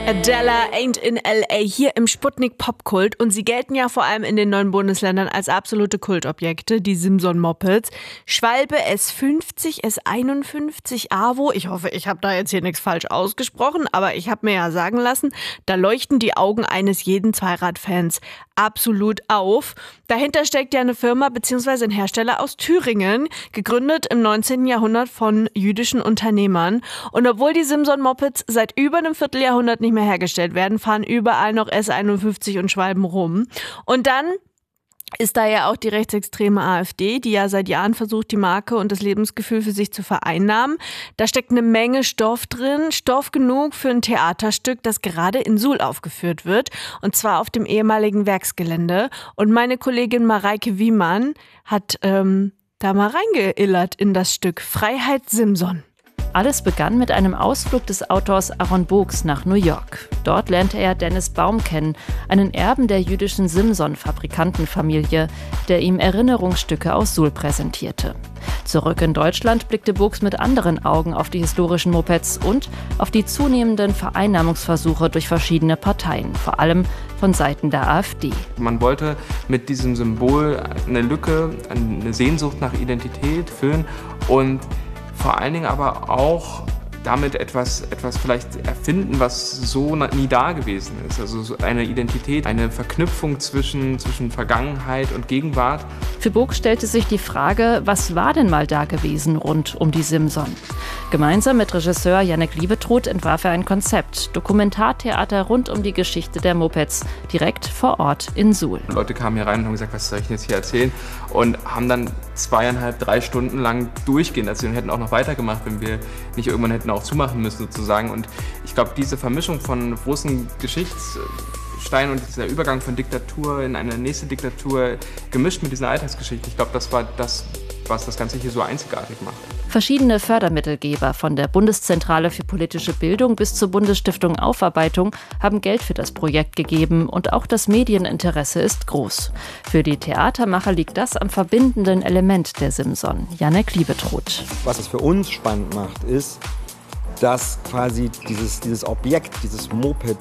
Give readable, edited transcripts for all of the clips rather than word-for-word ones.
Adela Ain't in L.A. hier im Sputnik Popkult und sie gelten ja vor allem in den neuen Bundesländern als absolute Kultobjekte, die Simson-Mopeds. Schwalbe S50, S51, AWO, ich hoffe, ich habe da jetzt hier nichts falsch ausgesprochen, aber ich habe mir ja sagen lassen, da leuchten die Augen eines jeden Zweiradfans absolut auf. Dahinter steckt ja eine Firma bzw. ein Hersteller aus Thüringen, gegründet im 19. Jahrhundert von jüdischen Unternehmern. Und obwohl die Simson-Mopeds seit über einem Vierteljahrhundert nicht mehr hergestellt werden, fahren überall noch S51 und Schwalben rum. Und dann ist da ja auch die rechtsextreme AfD, die ja seit Jahren versucht, die Marke und das Lebensgefühl für sich zu vereinnahmen. Da steckt eine Menge Stoff drin, Stoff genug für ein Theaterstück, das gerade in Suhl aufgeführt wird, und zwar auf dem ehemaligen Werksgelände. Und meine Kollegin Mareike Wiemann hat da mal reingeillert in das Stück Freiheit Simson. Alles begann mit einem Ausflug des Autors Aaron Books nach New York. Dort lernte er Dennis Baum kennen, einen Erben der jüdischen Simson-Fabrikantenfamilie, der ihm Erinnerungsstücke aus Suhl präsentierte. Zurück in Deutschland blickte Books mit anderen Augen auf die historischen Mopeds und auf die zunehmenden Vereinnahmungsversuche durch verschiedene Parteien, vor allem von Seiten der AfD. Man wollte mit diesem Symbol eine Lücke, eine Sehnsucht nach Identität füllen und vor allen Dingen aber auch damit etwas vielleicht erfinden, was so nie da gewesen ist. Also so eine Identität, eine Verknüpfung zwischen Vergangenheit und Gegenwart. Für Books stellte sich die Frage, was war denn mal da gewesen rund um die Simson? Gemeinsam mit Regisseur Jannik Liebetrud entwarf er ein Konzept, Dokumentartheater rund um die Geschichte der Mopeds, direkt vor Ort in Suhl. Leute kamen hier rein und haben gesagt, was soll ich jetzt hier erzählen? Und haben dann 2,5, 3 Stunden lang durchgehend erzählt und hätten auch noch weitergemacht, wenn wir nicht irgendwann hätten auch zumachen müssen sozusagen. Und ich glaube, diese Vermischung von großen Geschichtssteinen und dieser Übergang von Diktatur in eine nächste Diktatur gemischt mit dieser Alltagsgeschichte, ich glaube, das war das, was das Ganze hier so einzigartig macht. Verschiedene Fördermittelgeber, von der Bundeszentrale für politische Bildung bis zur Bundesstiftung Aufarbeitung, haben Geld für das Projekt gegeben und auch das Medieninteresse ist groß. Für die Theatermacher liegt das am verbindenden Element der Simson, Jannik Liebetrud. Was es für uns spannend macht, ist, dass quasi dieses Objekt, dieses Moped,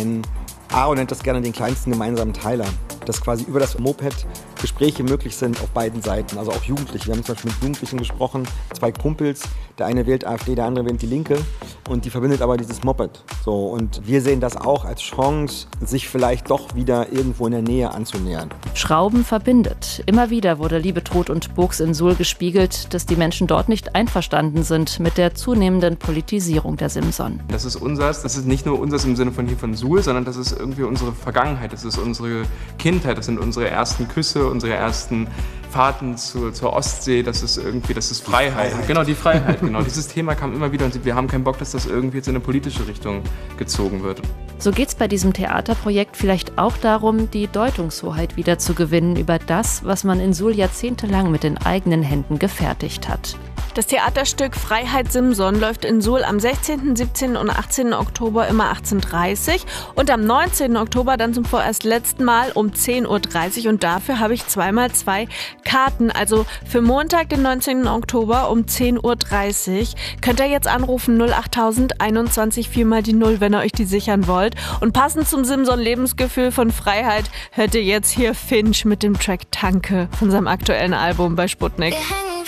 Aaron nennt das gerne den kleinsten gemeinsamen Teiler, dass quasi über das Moped Gespräche möglich sind auf beiden Seiten, also auch Jugendliche. Wir haben zum Beispiel mit Jugendlichen gesprochen, 2 Kumpels, der eine wählt AfD, der andere wählt die Linke und die verbindet aber dieses Moped. So, und wir sehen das auch als Chance, sich vielleicht doch wieder irgendwo in der Nähe anzunähern. Schrauben verbindet. Immer wieder wurde Liebetrud und Books in Suhl gespiegelt, dass die Menschen dort nicht einverstanden sind mit der zunehmenden Politisierung der Simson. Das ist unseres, das ist nicht nur unseres im Sinne von hier von Suhl, sondern das ist irgendwie unsere Vergangenheit, das ist unsere Kindheit, das sind unsere ersten Küsse, unsere ersten Fahrten zur Ostsee, das ist Freiheit. Genau, die Freiheit, genau. Dieses Thema kam immer wieder und wir haben keinen Bock, dass das irgendwie jetzt in eine politische Richtung gezogen wird. So geht es bei diesem Theaterprojekt vielleicht auch darum, die Deutungshoheit wieder zu gewinnen über das, was man in Suhl jahrzehntelang mit den eigenen Händen gefertigt hat. Das Theaterstück Freiheit Simson läuft in Suhl am 16., 17. und 18. Oktober immer 18:30 Uhr und am 19. Oktober dann zum vorerst letzten Mal um 10:30 Uhr und dafür habe ich 2x2 Karten, also für Montag, den 19. Oktober um 10:30 Uhr könnt ihr jetzt anrufen 08000 21 4x0, wenn ihr euch die sichern wollt. Und passend zum Simson-Lebensgefühl von Freiheit hört ihr jetzt hier Finch mit dem Track Tanke von seinem aktuellen Album bei Sputnik.